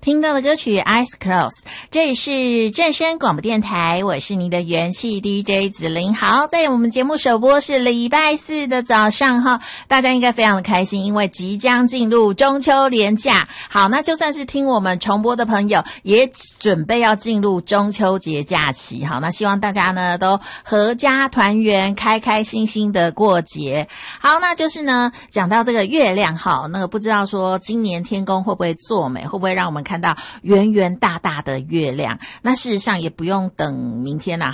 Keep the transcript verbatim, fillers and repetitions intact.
听到的歌曲 Eyes Closed， 这里是正声广播电台，我是您的元气 D J 子琳。好，在我们节目首播是礼拜四的早上哈，大家应该非常的开心，因为即将进入中秋连假。好，那就算是听我们重播的朋友，也准备要进入中秋节假期。好，那希望大家呢都阖家团圆，开开心心的过节。好，那就是呢讲到这个月亮哈，那个不知道说今年天公会不会作美，会不会让我们看到圆圆大大的月亮。那事实上也不用等明天啦，